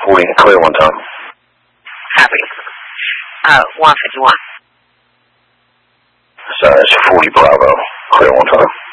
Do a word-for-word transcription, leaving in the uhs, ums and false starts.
forty, clear one time. Copy. Uh, one fifty-one. Sorry, it's forty Bravo, clear one time.